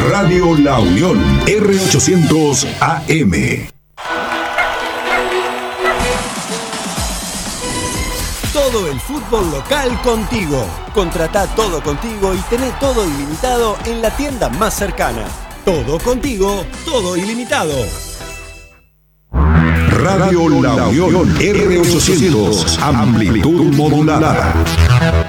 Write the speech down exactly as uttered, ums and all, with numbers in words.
Radio La Unión, R ochocientos A M. Todo el fútbol local contigo. Contratá Todo Contigo y tené todo ilimitado en la tienda más cercana. Todo contigo, todo ilimitado. Radio La Unión, R ochocientos, amplitud modulada.